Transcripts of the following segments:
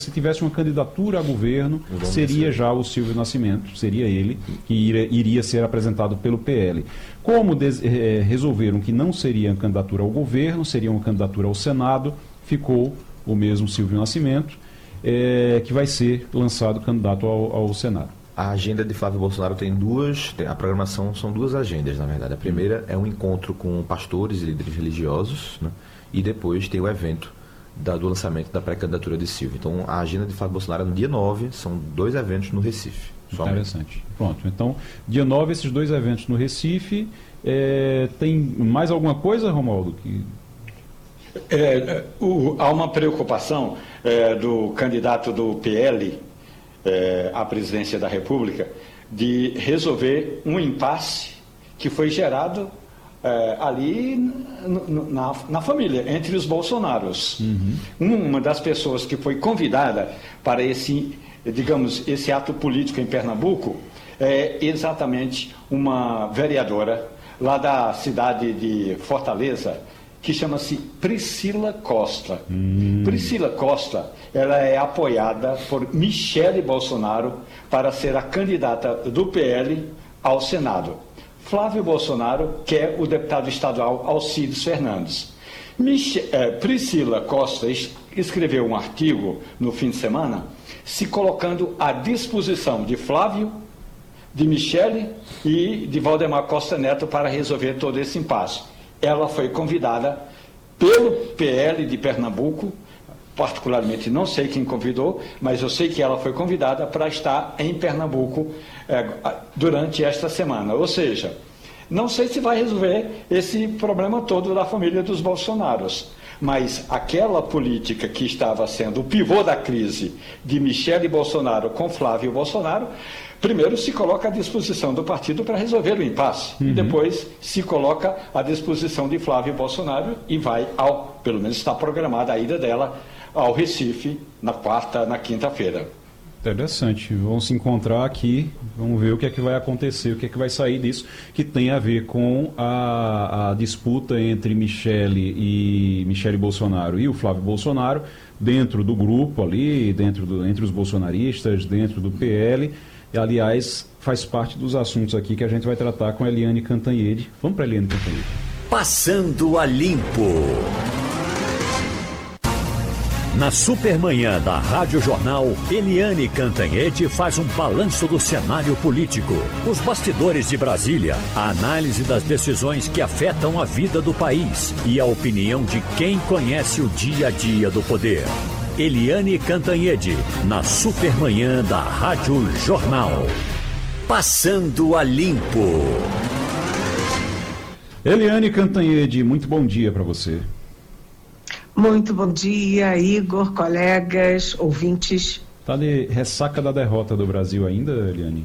se tivesse uma candidatura a governo, seria já o Silvio Nascimento, seria ele que iria ser apresentado pelo PL. Como resolveram que não seria candidatura ao governo, seria uma candidatura ao Senado, ficou o mesmo Silvio Nascimento, que vai ser lançado candidato ao Senado. A agenda de Flávio Bolsonaro a programação são duas agendas, na verdade. A primeira é um encontro com pastores e líderes religiosos, né? E depois tem o evento do lançamento da pré-candidatura de Silvio. Então, a agenda de Flávio Bolsonaro no dia 9 são 2 eventos no Recife. Interessante. Pronto, então, dia 9, esses 2 eventos no Recife. Tem mais alguma coisa, Romualdo? Há uma preocupação do candidato do PL à presidência da República de resolver um impasse que foi gerado ali na família, entre os Bolsonaros. Uhum. Uma das pessoas que foi convidada para esse ato político em Pernambuco é exatamente uma vereadora lá da cidade de Fortaleza, que chama-se Priscila Costa. Priscila Costa, ela é apoiada por Michele Bolsonaro para ser a candidata do PL ao Senado. Flávio Bolsonaro quer o deputado estadual Alcides Fernandes. Priscila Costa escreveu um artigo no fim de semana se colocando à disposição de Flávio, de Michele e de Valdemar Costa Neto para resolver todo esse impasse. Ela foi convidada pelo PL de Pernambuco, particularmente não sei quem convidou, mas eu sei que ela foi convidada para estar em Pernambuco durante esta semana. Ou seja, não sei se vai resolver esse problema todo da família dos Bolsonaros, mas aquela política que estava sendo o pivô da crise de Michele Bolsonaro com Flávio Bolsonaro, primeiro se coloca à disposição do partido para resolver o impasse, e depois se coloca à disposição de Flávio Bolsonaro e vai pelo menos está programada a ida dela ao Recife na quinta-feira. Interessante, vamos se encontrar aqui, vamos ver o que é que vai acontecer, o que é que vai sair disso, que tem a ver com a disputa entre Michele Bolsonaro e o Flávio Bolsonaro, dentro do grupo ali, entre os bolsonaristas, dentro do PL. E, aliás, faz parte dos assuntos aqui que a gente vai tratar com a Eliane Cantanhede. Vamos para a Eliane Cantanhede. Passando a Limpo. Na Supermanhã da Rádio Jornal, Eliane Cantanhede faz um balanço do cenário político, os bastidores de Brasília, a análise das decisões que afetam a vida do país e a opinião de quem conhece o dia a dia do poder. Eliane Cantanhede, na Supermanhã da Rádio Jornal. Passando a Limpo. Eliane Cantanhede, muito bom dia para você. Muito bom dia, Igor, colegas, ouvintes. Tá de ressaca da derrota do Brasil ainda, Eliane?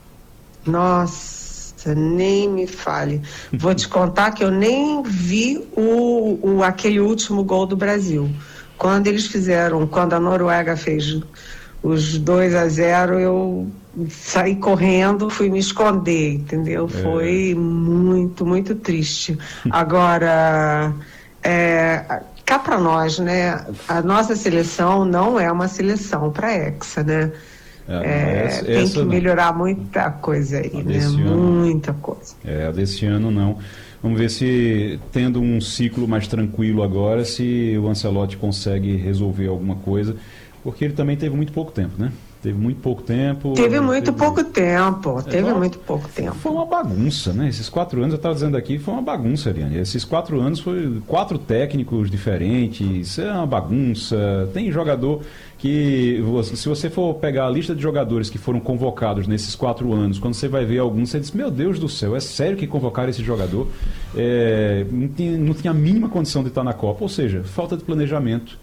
Nossa, nem me fale. Vou te contar que eu nem vi aquele último gol do Brasil. Quando a Noruega fez os 2-0, eu saí correndo, fui me esconder, entendeu? Foi muito, muito triste. Agora, cá para nós, né? A nossa seleção não é uma seleção para Hexa, né? Tem que melhorar muita coisa aí, né? Muita coisa. A desse ano não. Vamos ver se, tendo um ciclo mais tranquilo agora, se o Ancelotti consegue resolver alguma coisa, porque ele também teve muito pouco tempo, né? Teve muito pouco tempo. Teve muito pouco tempo. Foi uma bagunça, né? Esses 4 anos, eu estava dizendo aqui, foi uma bagunça, Ariane. Esses 4 anos foi 4 técnicos diferentes, é uma bagunça. Tem jogador que, se você for pegar a lista de jogadores que foram convocados nesses 4 anos, quando você vai ver alguns, você diz, meu Deus do céu, é sério que convocaram esse jogador? Não tinha a mínima condição de estar na Copa, ou seja, falta de planejamento.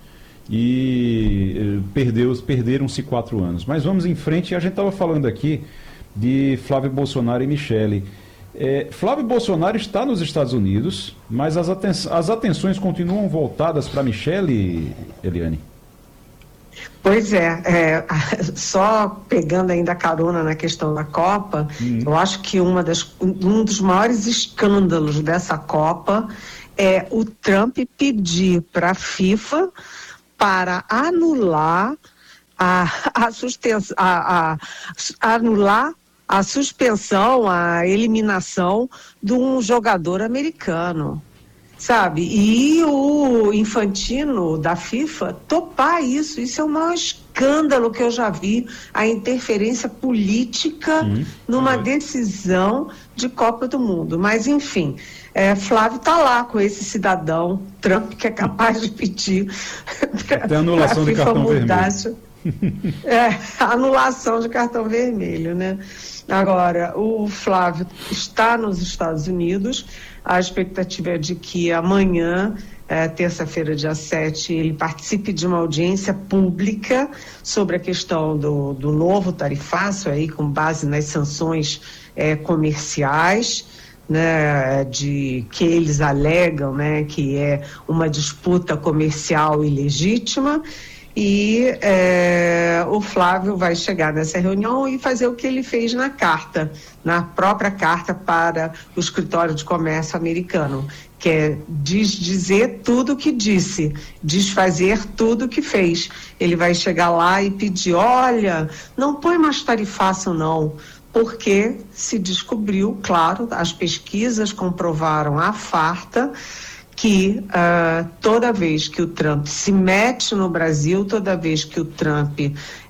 E perderam-se 4 anos. Mas vamos em frente. A gente estava falando aqui de Flávio Bolsonaro e Michele. Flávio Bolsonaro está nos Estados Unidos, mas as atenções continuam voltadas para Michele, Eliane? Pois só pegando ainda a carona na questão da Copa, eu acho que um dos maiores escândalos dessa Copa é o Trump pedir para a FIFA para anular anular a suspensão, a eliminação de um jogador americano, sabe? E o Infantino da FIFA topar isso é o maior escândalo que eu já vi, a interferência política numa decisão de Copa do Mundo. Mas, enfim, Flávio está lá com esse cidadão, Trump, que é capaz de pedir até anulação de cartão vermelho. Anulação de cartão vermelho, né? Agora, o Flávio está nos Estados Unidos, a expectativa é de que amanhã, terça-feira, dia 7, ele participe de uma audiência pública sobre a questão do novo tarifaço, aí, com base nas sanções comerciais, né, que eles alegam, né, que é uma disputa comercial ilegítima. E o Flávio vai chegar nessa reunião e fazer o que ele fez na própria carta para o escritório de comércio americano, que é dizer tudo o que disse, desfazer tudo o que fez. Ele vai chegar lá e pedir, olha, não põe mais tarifaço não, porque se descobriu, claro, as pesquisas comprovaram à farta, que toda vez que o Trump se mete no Brasil, toda vez que o Trump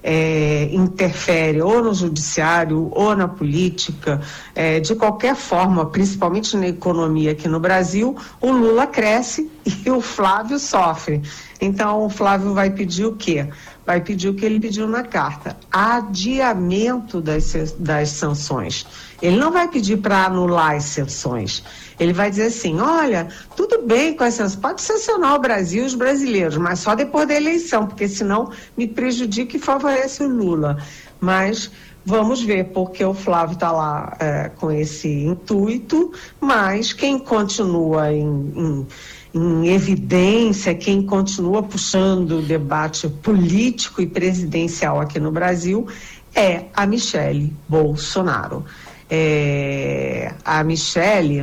interfere ou no judiciário ou na política, de qualquer forma, principalmente na economia aqui no Brasil, o Lula cresce e o Flávio sofre. Então o Flávio vai pedir o quê? Vai pedir o que ele pediu na carta, adiamento das sanções. Ele não vai pedir para anular as sanções. Ele vai dizer assim, olha, tudo bem com as sanções, pode sancionar o Brasil e os brasileiros, mas só depois da eleição, porque senão me prejudica e favorece o Lula. Mas vamos ver, porque o Flávio está lá com esse intuito, mas quem continua em evidência, quem continua puxando o debate político e presidencial aqui no Brasil é a Michele Bolsonaro. A Michele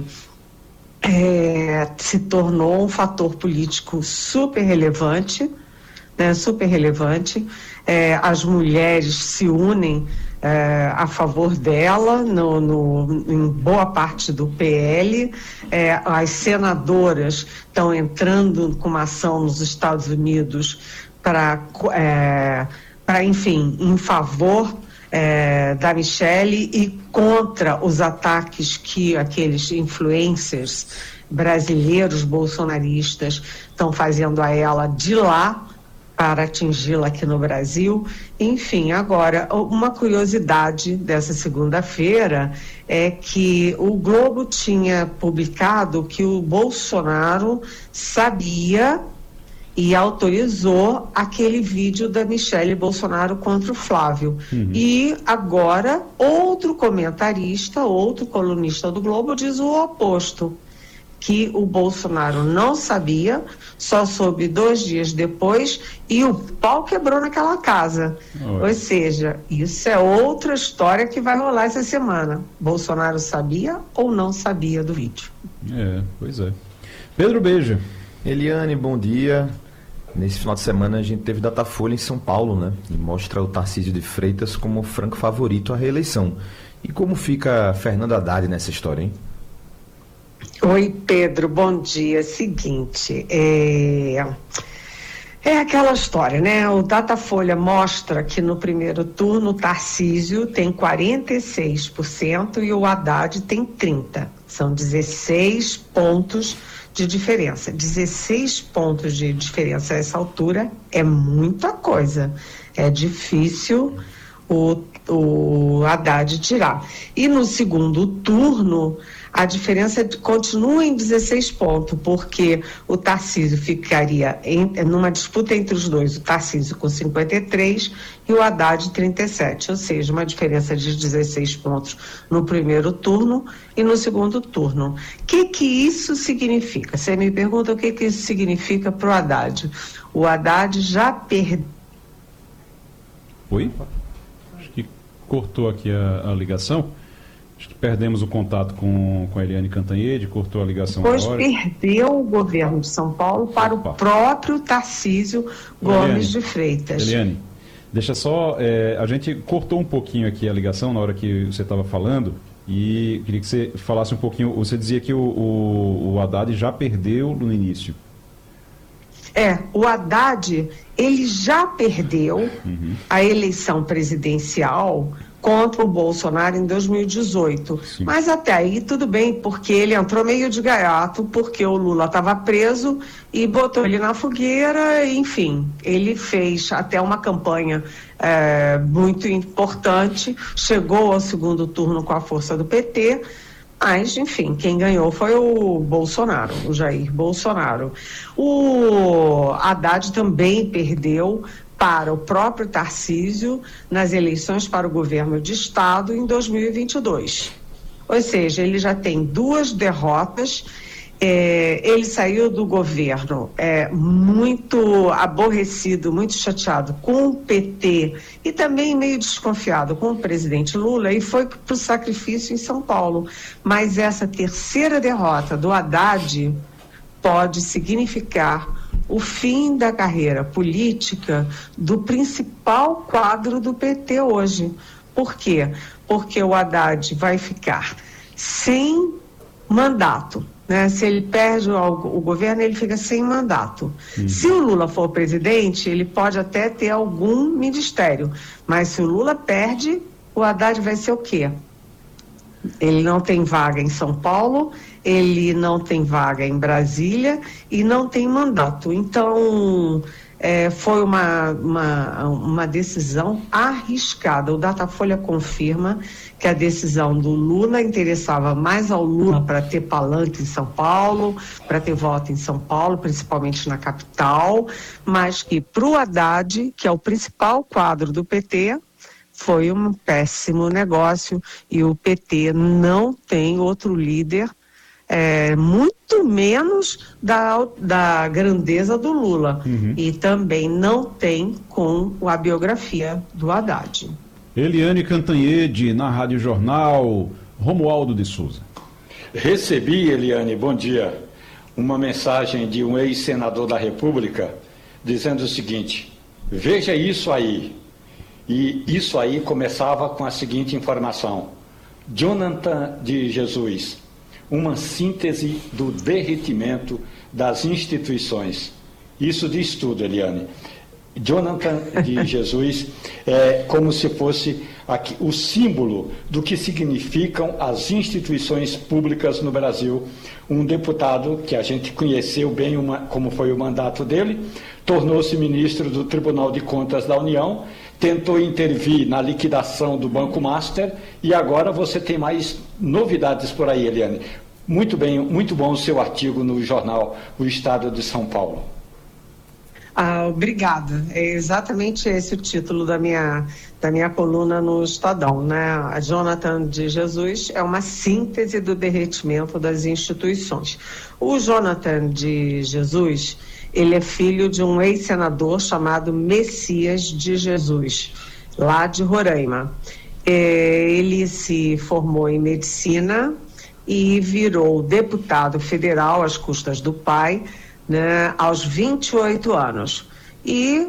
se tornou um fator político super relevante, né, super relevante. As mulheres se unem a favor dela em boa parte do PL. As senadoras estão entrando com uma ação nos Estados Unidos para enfim, em favor da Michele e contra os ataques que aqueles influencers brasileiros bolsonaristas estão fazendo a ela de lá para atingi-la aqui no Brasil. Enfim, agora, uma curiosidade dessa segunda-feira é que o Globo tinha publicado que o Bolsonaro sabia e autorizou aquele vídeo da Michele Bolsonaro contra o Flávio. E agora, outro comentarista, outro colunista do Globo diz o oposto, que o Bolsonaro não sabia, só soube 2 dias depois e o pau quebrou naquela casa. Ou seja, isso é outra história que vai rolar essa semana. Bolsonaro sabia ou não sabia do vídeo? Pois é. Pedro Beija. Eliane, bom dia. Nesse final de semana a gente teve Datafolha em São Paulo, né? E mostra o Tarcísio de Freitas como franco favorito à reeleição. E como fica Fernando Haddad nessa história, hein? Oi, Pedro, bom dia. Seguinte, é aquela história, né? O Datafolha mostra que no primeiro turno o Tarcísio tem 46% e o Haddad tem 30%. São 16 pontos de diferença. 16 pontos de diferença a essa altura é muita coisa. É difícil o Haddad tirar. E no segundo turno, a diferença continua em 16 pontos, porque o Tarcísio ficaria numa disputa entre os dois, o Tarcísio com 53 e o Haddad 37, ou seja, uma diferença de 16 pontos no primeiro turno e no segundo turno. O que isso significa? Você me pergunta o que isso significa para o Haddad. O Haddad já perdeu. Oi? Acho que cortou aqui a ligação. Acho que perdemos o contato com a Eliane Cantanhede, cortou a ligação Pois agora. Perdeu o governo de São Paulo para o próprio Tarcísio Gomes de Freitas. Eliane, Deixa só, a gente cortou um pouquinho aqui a ligação na hora que você estava falando e queria que você falasse um pouquinho, você dizia que o Haddad já perdeu no início. O Haddad, ele já perdeu a eleição presidencial contra o Bolsonaro em 2018. Sim. Mas até aí tudo bem, porque ele entrou meio de gaiato, porque o Lula estava preso e botou ele na fogueira, enfim. Ele fez até uma campanha muito importante, chegou ao segundo turno com a força do PT, mas, enfim, quem ganhou foi o Bolsonaro, o Jair Bolsonaro. O Haddad também perdeu para o próprio Tarcísio nas eleições para o governo de estado em 2022. Ou seja, ele já tem 2 derrotas. Ele saiu do governo muito aborrecido, muito chateado com o PT e também meio desconfiado com o presidente Lula e foi para o sacrifício em São Paulo. Mas essa terceira derrota do Haddad pode significar o fim da carreira política do principal quadro do PT hoje. Por quê? Porque o Haddad vai ficar sem mandato, né? Se ele perde o governo, ele fica sem mandato. Se o Lula for presidente, ele pode até ter algum ministério, mas se o Lula perde, o Haddad vai ser o quê? Ele não tem vaga em São Paulo, ele não tem vaga em Brasília e não tem mandato. Então, foi uma decisão arriscada. O Datafolha confirma que a decisão do Lula interessava mais ao Lula para ter palanque em São Paulo, para ter voto em São Paulo, principalmente na capital, mas que para o Haddad, que é o principal quadro do PT, foi um péssimo negócio e o PT não tem outro líder, muito menos da grandeza do Lula. E também não tem com a biografia do Haddad. Eliane Cantanhede, na Rádio Jornal, Romualdo de Souza. Recebi, Eliane, bom dia, uma mensagem de um ex-senador da República dizendo o seguinte: veja isso aí. E isso aí começava com a seguinte informação: Jonathan de Jesus, uma síntese do derretimento das instituições. Isso diz tudo, Eliane. Jonathan de Jesus é como se fosse aqui o símbolo do que significam as instituições públicas no Brasil. Um deputado que a gente conheceu bem como foi o mandato dele, tornou-se ministro do Tribunal de Contas da União, tentou intervir na liquidação do Banco Master e agora você tem mais novidades por aí, Eliane. Muito bem, muito bom o seu artigo no jornal O Estado de São Paulo. Obrigada. É exatamente esse o título da minha coluna no Estadão, né? A Jonathan de Jesus é uma síntese do derretimento das instituições. O Jonathan de Jesus, ele é filho de um ex-senador chamado Messias de Jesus, lá de Roraima. Ele se formou em medicina e virou deputado federal às custas do pai, né, aos 28 anos. E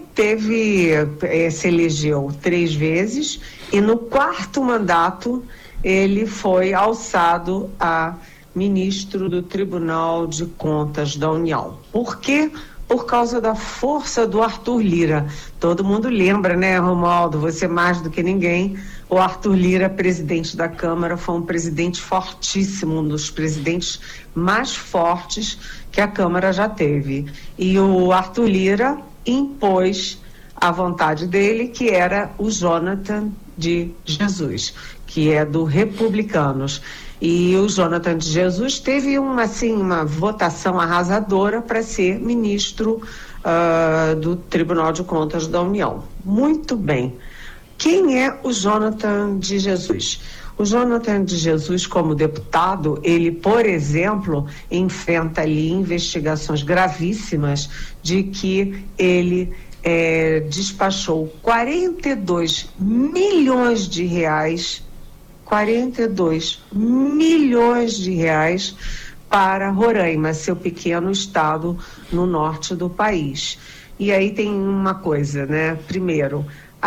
se elegeu 3 vezes e no 4º mandato ele foi alçado a ministro do Tribunal de Contas da União. Por quê? Por causa da força do Arthur Lira. Todo mundo lembra, né, Romualdo? Você mais do que ninguém. O Arthur Lira, presidente da Câmara, foi um presidente fortíssimo, um dos presidentes mais fortes que a Câmara já teve. E o Arthur Lira impôs a vontade dele, que era o Jonathan de Jesus, que é do Republicanos. E o Jonathan de Jesus teve uma votação arrasadora para ser ministro do Tribunal de Contas da União. Muito bem. Quem é o Jonathan de Jesus? O Jonathan de Jesus, como deputado, ele, por exemplo, enfrenta ali investigações gravíssimas de que ele despachou 42 milhões de reais, 42 milhões de reais para Roraima, seu pequeno estado no norte do país. E aí tem uma coisa, né? Primeiro,